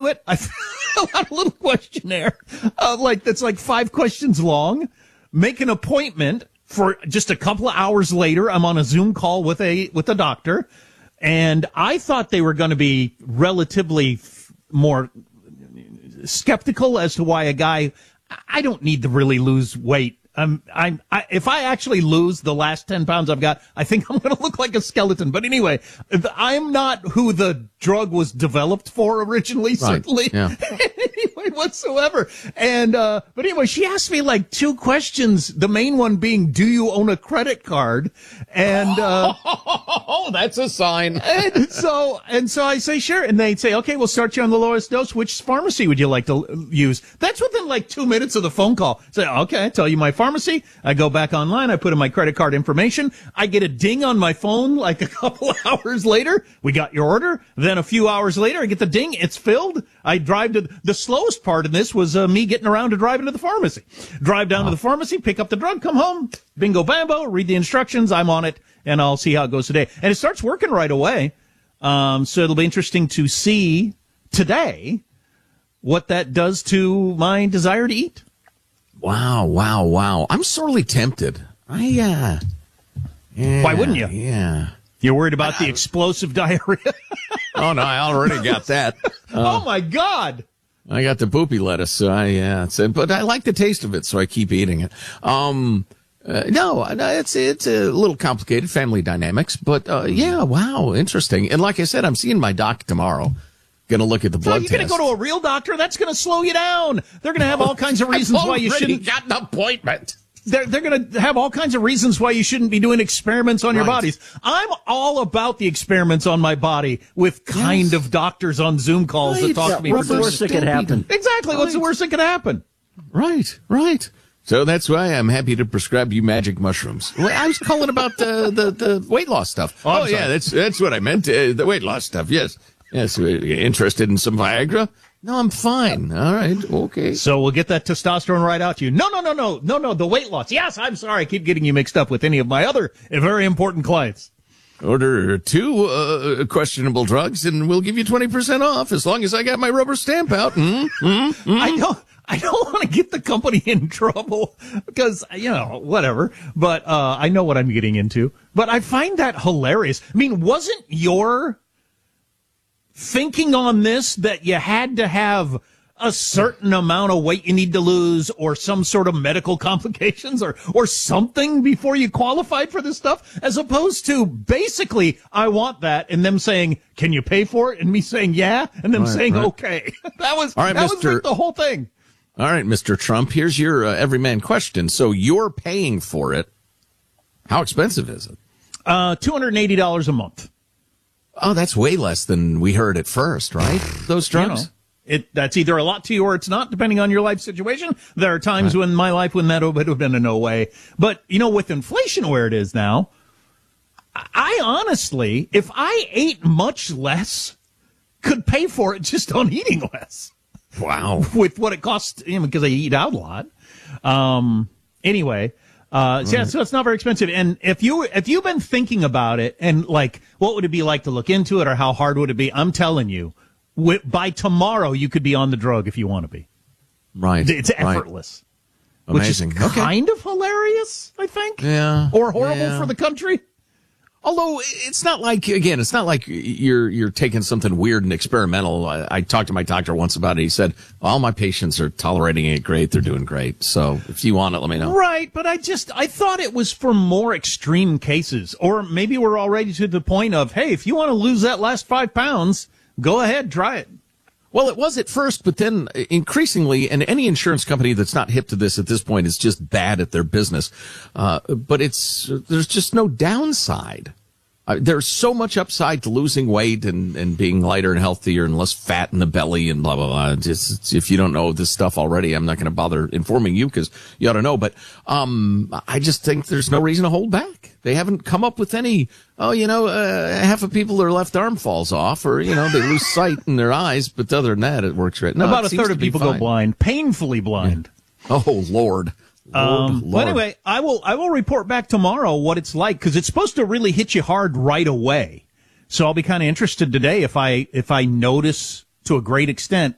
it. I fill out a little questionnaire, that's like 5 questions long. Make an appointment for just a couple of hours later. I'm on a Zoom call with a doctor, and I thought they were going to be relatively more skeptical as to why a guy. I don't need to really lose weight. If I actually lose the last 10 pounds I've got, I think I'm going to look like a skeleton. But anyway, I'm not who the drug was developed for originally, certainly. Yeah. Anyway, whatsoever. And, but anyway, she asked me like 2 questions. The main one being, do you own a credit card? And, oh, that's a sign. and so I say, sure. And they say, okay, we'll start you on the lowest dose. Which pharmacy would you like to use? That's within like 2 minutes of the phone call. Say, okay, I tell you my pharmacy. I go back online. I put in my credit card information. I get a ding on my phone like a couple of hours later. We got your order. Then a few hours later, I get the ding. It's filled. I drive to the slowest part in this was me getting around to driving to the pharmacy. Drive down to the pharmacy, pick up the drug, come home. Bingo bambo. Read the instructions. I'm on it, and I'll see how it goes today. And it starts working right away. So it'll be interesting to see today what that does to my desire to eat. Wow. I'm sorely tempted. Why wouldn't you? Yeah. You're worried about the explosive diarrhea? Oh, no, I already got that. Oh, my God. I got the poopy lettuce, so but I like the taste of it, so I keep eating it. No, it's a little complicated, family dynamics, but, wow, interesting. And like I said, I'm seeing my doc tomorrow. Going to look at the blood test. You're going to go to a real doctor? That's going to slow you down. They're going to have all kinds of reasons why you shouldn't. Got an appointment. They're going to have all kinds of reasons why you shouldn't be doing experiments on your bodies. I'm all about the experiments on my body with kind of doctors on Zoom calls that talk to me. What's the worst that could happen? Exactly. What's the worst that could happen? Right. So that's why I'm happy to prescribe you magic mushrooms. I was calling about the weight loss stuff. Oh yeah, that's what I meant. The weight loss stuff. Yes, interested in some Viagra? No, I'm fine. All right, okay. So we'll get that testosterone right out to you. No, the weight loss. Yes, I'm sorry. I keep getting you mixed up with any of my other very important clients. Order 2 questionable drugs, and we'll give you 20% off as long as I got my rubber stamp out. I don't want to get the company in trouble because, whatever. But I know what I'm getting into. But I find that hilarious. I mean, wasn't your thinking on this that you had to have a certain amount of weight you need to lose or some sort of medical complications or something before you qualified for this stuff, as opposed to basically, I want that, and them saying, can you pay for it? And me saying, yeah, and them saying, okay. That was like the whole thing. All right, Mr. Trump, here's your everyman question. So you're paying for it. How expensive is it? $280 a month. Oh, that's way less than we heard at first, right? Those drugs? That's either a lot to you or it's not, depending on your life situation. There are times in my life when that would have been a no way. But, with inflation where it is now, I honestly, if I ate much less, could pay for it just on eating less. Wow. With what it costs, because I eat out a lot. Anyway. So it's not very expensive. And if you've been thinking about it and like, what would it be like to look into it or how hard would it be? I'm telling you, by tomorrow, you could be on the drug if you want to be. Right. It's effortless. Right. Amazing. Which is kind of hilarious, I think. Yeah. Or horrible for the country. Although it's not like you're taking something weird and experimental. I talked to my doctor once about it. He said, all my patients are tolerating it great. They're doing great. So if you want it, let me know. Right. But I thought it was for more extreme cases. Or maybe we're already to the point of, hey, if you want to lose that last 5 pounds, go ahead, try it. Well, it was at first, but then increasingly, and any insurance company that's not hip to this at this point is just bad at their business. But there's just no downside. There's so much upside to losing weight and being lighter and healthier and less fat in the belly and blah, blah, blah. Just, if you don't know this stuff already, I'm not going to bother informing you because you ought to know. But I just think there's no reason to hold back. They haven't come up with any, half of people their left arm falls off or, they lose sight in their eyes. But other than that, it works right. No, about a third of people go blind, painfully blind. Yeah. Oh, Lord. Lord. But anyway, I will report back tomorrow what it's like because it's supposed to really hit you hard right away. So I'll be kind of interested today if I notice to a great extent